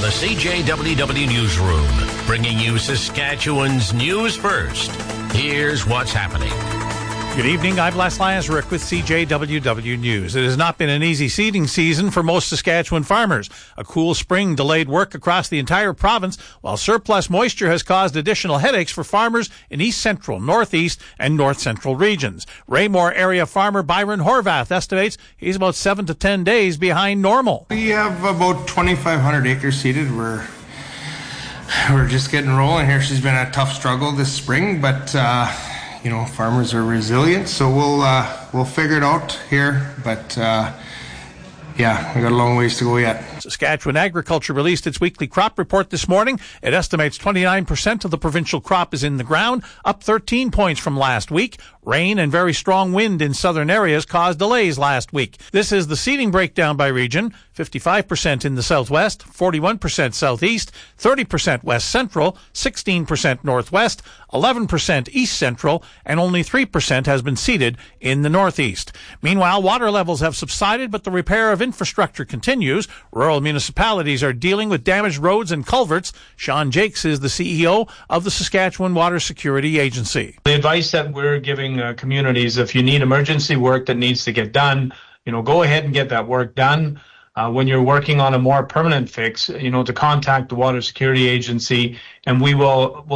the CJWW Newsroom, bringing you Saskatchewan's news first. Here's what's happening. Good evening, I'm Les Lansrick with CJWW News. It has not been an easy seeding season for most Saskatchewan farmers. A cool spring delayed work across the entire province, while surplus moisture has caused additional headaches for farmers in East Central, Northeast, and North Central regions. Raymore area farmer Byron Horvath estimates he's about 7 to 10 days behind normal. We have about 2,500 acres seeded. We're just getting rolling here. She's been a tough struggle this spring, but farmers are resilient, so we'll figure it out here. But we got a long ways to go yet. Saskatchewan Agriculture released its weekly crop report this morning. It estimates 29% of the provincial crop is in the ground, up 13 points from last week. Rain and very strong wind in southern areas caused delays last week. This is the seeding breakdown by region. 55% in the southwest, 41% southeast, 30% west central, 16% northwest, 11% east central, and only 3% has been seeded in the northeast. Meanwhile, water levels have subsided, but the repair of infrastructure continues. Rural municipalities are dealing with damaged roads and culverts. Sean Jakes is the CEO of the Saskatchewan Water Security Agency. The advice that we're giving communities, if you need emergency work that needs to get done, go ahead and get that work done. When you're working on a more permanent fix, to contact the Water Security Agency, and we'll